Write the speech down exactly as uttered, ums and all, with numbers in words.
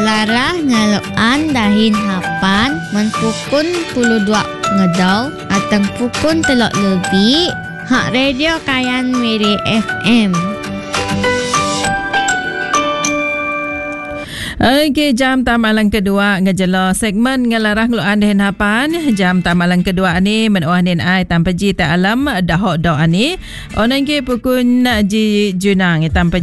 Ngalarah ngaloan dahin hapan menpukun puluh dua ngedau atang pukun telok lebih hak radio Kayan Miri F M. Okey, jam tamalan kedua ngejelo segmen ngelarah ngeluan dehen hapan. Jam tamalan kedua ni menuah nin ai tanpa ji ta alam dahok do ani. Onan ke pukun ji junang tanpa